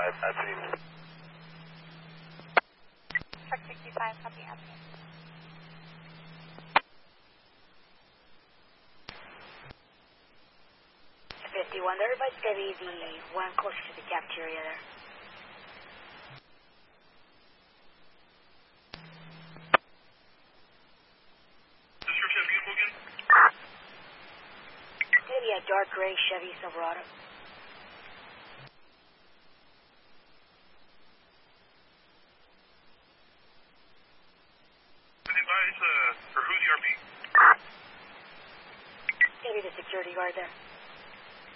I see. Truck 65, copy, Anthony. They're by steady the one closer to the cafeteria there. Description of vehicle again? Steady a dark gray Chevy Silverado. Advise, or who's the RP? Steady the security guard there.